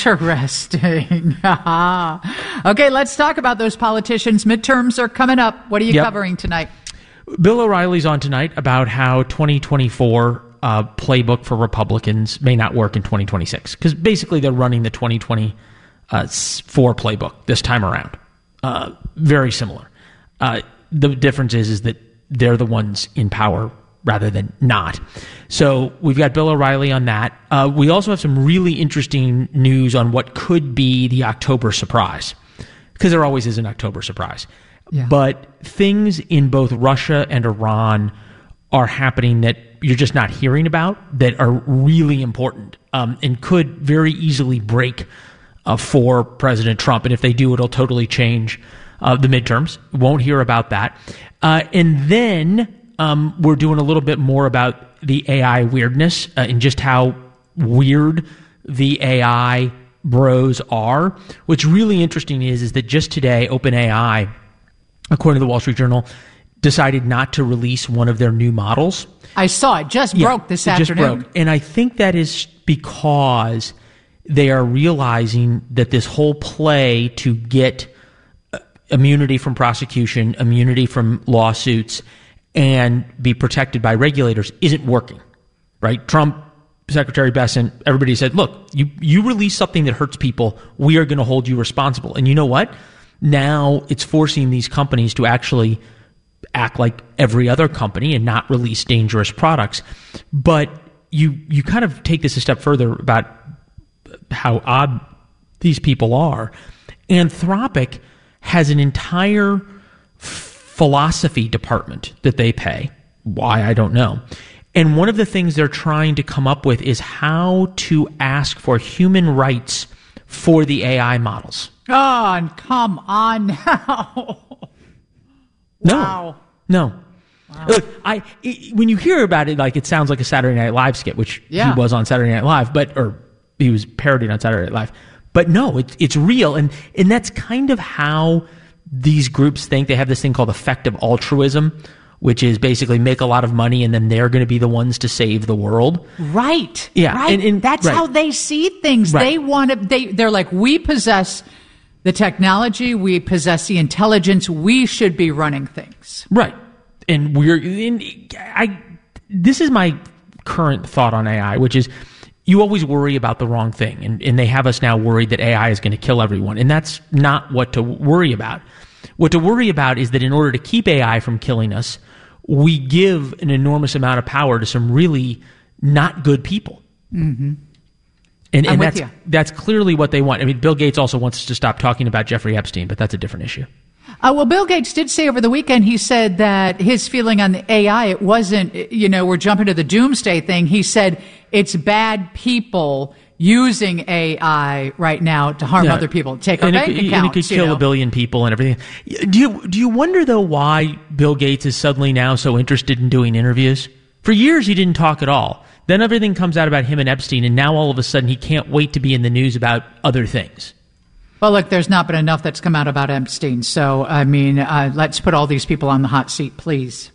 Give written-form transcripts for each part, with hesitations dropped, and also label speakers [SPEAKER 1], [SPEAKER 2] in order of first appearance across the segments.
[SPEAKER 1] Interesting. Okay, let's talk about those politicians. Midterms are coming up. What are you covering tonight?
[SPEAKER 2] Bill O'Reilly's on tonight about how 2024 playbook for Republicans may not work in 2026. Because basically they're running the 2024 playbook this time around. Very similar. The difference is that they're the ones in power rather than not. So we've got Bill O'Reilly on that. We also have some really interesting news on what could be the October surprise, because there always is an October surprise. Yeah. But things in both Russia and Iran are happening that you're just not hearing about that are really important and could very easily break for President Trump. And if they do, it'll totally change the midterms. Won't hear about that. And then we're doing a little bit more about the AI weirdness and just how weird the AI bros are. What's really interesting is that just today, OpenAI, according to the Wall Street Journal, decided not to release one of their new models.
[SPEAKER 1] I saw it. Just broke this afternoon.
[SPEAKER 2] Just broke. And I think that is because they are realizing that this whole play to get immunity from prosecution, immunity from lawsuits, and be protected by regulators isn't working, right? Trump, Secretary Bessent, everybody said, look, you release something that hurts people, we are going to hold you responsible. And you know what? Now it's forcing these companies to actually act like every other company and not release dangerous products. But you kind of take this a step further about how odd these people are. Anthropic has an entire philosophy department that they pay. Why, I don't know. And one of the things they're trying to come up with is how to ask for human rights for the AI models.
[SPEAKER 1] Oh, and come on now. Wow.
[SPEAKER 2] No. Wow. Look, when you hear about it, like it sounds like a Saturday Night Live skit, which he was on Saturday Night Live, or he was parodied on Saturday Night Live. But no, it's real, and that's kind of how these groups think. They have this thing called effective altruism, which is basically make a lot of money and then they're going to be the ones to save the world.
[SPEAKER 1] Right.
[SPEAKER 2] Yeah.
[SPEAKER 1] Right. And that's how they see things. Right. They want to. They're like, we possess the technology, we possess the intelligence, we should be running things.
[SPEAKER 2] Right. And this is my current thought on AI, which is you always worry about the wrong thing. And they have us now worried that AI is going to kill everyone. And that's not what to worry about. What to worry about is that in order to keep AI from killing us, we give an enormous amount of power to some really not good people. Mm-hmm. And that's clearly what they want. I mean, Bill Gates also wants us to stop talking about Jeffrey Epstein, but that's a different issue.
[SPEAKER 1] Well, Bill Gates did say over the weekend, he said that his feeling on the AI, it wasn't, we're jumping to the doomsday thing. He said it's bad people using AI right now to harm other people, take our bank accounts.
[SPEAKER 2] And it could kill a billion people and everything. Do you wonder, though, why Bill Gates is suddenly now so interested in doing interviews? For years, he didn't talk at all. Then everything comes out about him and Epstein, and now all of a sudden he can't wait to be in the news about other things.
[SPEAKER 1] Well, look, there's not been enough that's come out about Epstein. So, I mean, let's put all these people on the hot seat, please.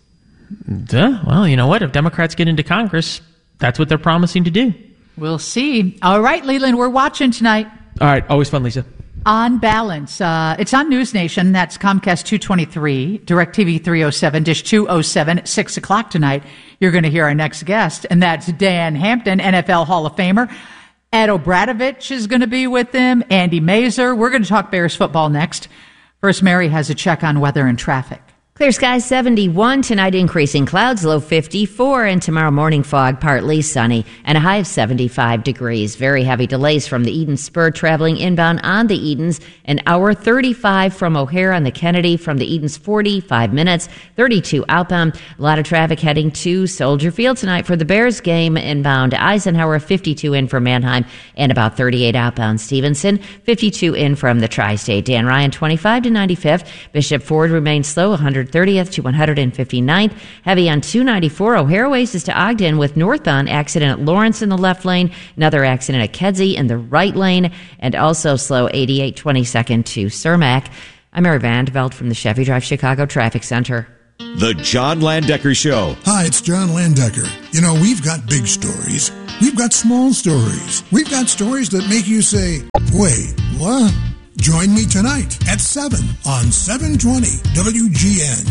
[SPEAKER 2] Well, you know what? If Democrats get into Congress, that's what they're promising to do.
[SPEAKER 1] We'll see. All right, Leland, we're watching tonight.
[SPEAKER 2] All right. Always fun, Lisa.
[SPEAKER 1] On Balance. It's on News Nation. That's Comcast 223, DirecTV 307, Dish 207 at 6 o'clock tonight. You're going to hear our next guest, and that's Dan Hampton, NFL Hall of Famer. Ed O'Bradovich is going to be with them. Andy Mazer. We're going to talk Bears football next. First, Mary has a check on weather and traffic.
[SPEAKER 3] Clear skies 71, tonight increasing clouds, low 54, and tomorrow morning fog, partly sunny, and a high of 75 degrees. Very heavy delays from the Eden Spur traveling inbound on the Edens, an hour 35 from O'Hare on the Kennedy, from the Edens 45 minutes, 32 outbound. A lot of traffic heading to Soldier Field tonight for the Bears game, inbound Eisenhower, 52 in from Manheim, and about 38 outbound Stevenson, 52 in from the Tri-State. Dan Ryan, 25 to 95th. Bishop Ford remains slow, 130th to 159th. Heavy on 294 O'Hare Oasis to Ogden with northbound accident at Lawrence in the left lane. Another accident at Kedzie in the right lane. And also slow 88 22nd to Cermak. I'm Mary Vandeveld from the Chevy Drive Chicago Traffic Center.
[SPEAKER 4] The John Landecker Show.
[SPEAKER 5] Hi, it's John Landecker. You know, we've got big stories. We've got small stories. We've got stories that make you say, Wait, what? Join me tonight at 7 on 720 WGN.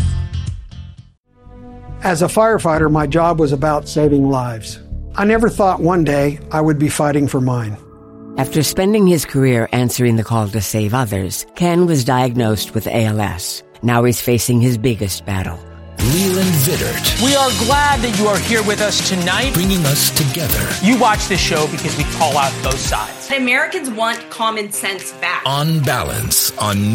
[SPEAKER 6] As a firefighter, my job was about saving lives. I never thought one day I would be fighting for mine.
[SPEAKER 7] After spending his career answering the call to save others, Ken was diagnosed with ALS. Now he's facing his biggest battle.
[SPEAKER 8] Leland Vittert.
[SPEAKER 9] We are glad that you are here with us tonight.
[SPEAKER 8] Bringing us together.
[SPEAKER 9] You watch this show because we call out both sides.
[SPEAKER 10] Americans want common sense back.
[SPEAKER 8] On Balance on